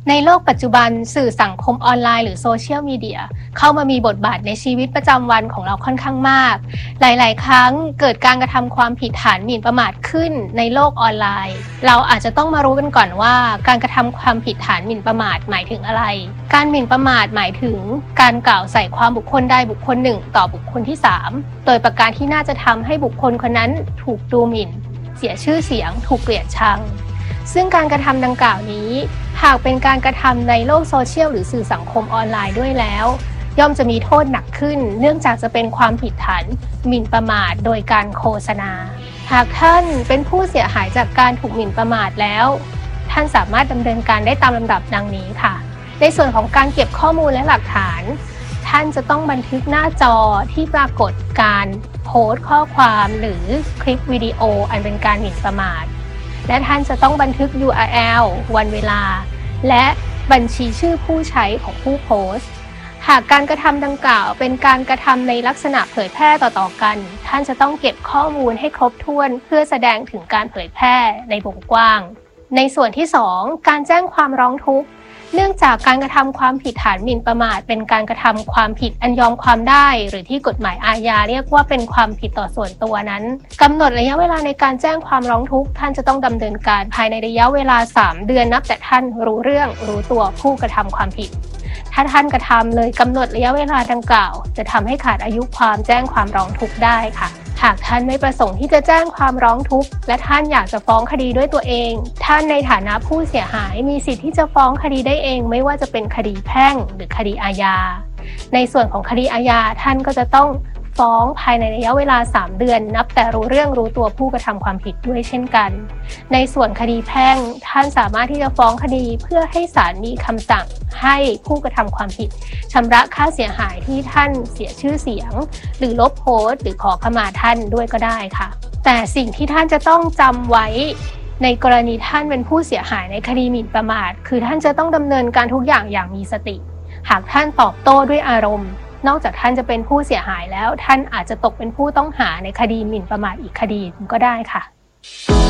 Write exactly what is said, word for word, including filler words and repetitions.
ในโลกปัจจุบันสื่อสังคมออนไลน์หรือโซเชียลมีเดียเข้ามามีบทบาทในชีวิตประจำวันของเราค่อนข้างมากหลายๆครั้งเกิดการกระทำความผิดฐานหมิ่นประมาทขึ้นในโลกออนไลน์เราอาจจะต้องมารู้กันก่อนว่าการกระทำความผิดฐานหมิ่นประมาทหมายถึงอะไรการหมิ่นประมาทหมายถึงการกล่าวใส่ความบุคคลใดบุคคลหนึ่งต่อบุคคลที่สามโดยประการที่น่าจะทำให้บุคคลคนนั้นถูกดูหมิ่นเสียชื่อเสียงถูกเกลียดชังซึ่งการกระทำดังกล่าวนี้หากเป็นการกระทำในโลกโซเชียลหรือสื่อสังคมออนไลน์ด้วยแล้วย่อมจะมีโทษหนักขึ้นเนื่องจากจะเป็นความผิดฐานหมิ่นประมาทโดยการโฆษณาหากท่านเป็นผู้เสียหายจากการถูกหมิ่นประมาทแล้วท่านสามารถดำเนินการได้ตามลำดับดังนี้ค่ะในส่วนของการเก็บข้อมูลและหลักฐานท่านจะต้องบันทึกหน้าจอที่ปรากฏการโพสต์ข้อความหรือคลิปวิดีโออันเป็นการหมิ่นประมาทและท่านจะต้องบันทึก ยู อาร์ แอล วันเวลาและบัญชีชื่อผู้ใช้ของผู้โพสต์หากการกระทำดังกล่าวเป็นการกระทำในลักษณะเผยแพร่ต่อๆกันท่านจะต้องเก็บข้อมูลให้ครบถ้วนเพื่อแสดงถึงการเผยแพร่ในวงกว้างในส่วนที่สองการแจ้งความร้องทุกข์เนื่องจากการกระทำความผิดฐานหมิ่นประมาทเป็นการกระทำความผิดอันยอมความได้หรือที่กฎหมายอาญาเรียกว่าเป็นความผิดต่อส่วนตัวนั้นกำหนดระยะเวลาในการแจ้งความร้องทุกข์ท่านจะต้องดำเนินการภายในระยะเวลาสามเดือนนับแต่ท่านรู้เรื่องรู้ตัวผู้กระทำความผิดถ้าท่านกระทำเลยกำหนดระยะเวลาดังกล่าวจะทำให้ขาดอายุความแจ้งความร้องทุกข์ได้ค่ะหากท่านไม่ประสงค์ที่จะแจ้งความร้องทุกข์และท่านอยากจะฟ้องคดีด้วยตัวเองท่านในฐานะผู้เสียหายมีสิทธิ์ที่จะฟ้องคดีได้เองไม่ว่าจะเป็นคดีแพ่งหรือคดีอาญาในส่วนของคดีอาญาท่านก็จะต้องฟ้องภายในระยะเวลาสามเดือนนับแต่รู้เรื่องรู้ตัวผู้กระทำความผิดด้วยเช่นกันในส่วนคดีแพ่งท่านสามารถที่จะฟ้องคดีเพื่อให้ศาลมีคำสั่งให้ผู้กระทำความผิดชำระค่าเสียหายที่ท่านเสียชื่อเสียงหรือลบโพสต์หรือขอขมาท่านด้วยก็ได้ค่ะแต่สิ่งที่ท่านจะต้องจำไว้ในกรณีท่านเป็นผู้เสียหายในคดีหมิ่นประมาทคือท่านจะต้องดำเนินการทุกอย่างอย่างมีสติหากท่านตอบโต้ด้วยอารมณ์นอกจากท่านจะเป็นผู้เสียหายแล้วท่านอาจจะตกเป็นผู้ต้องหาในคดีหมิ่นประมาทอีกคดีก็ได้ค่ะ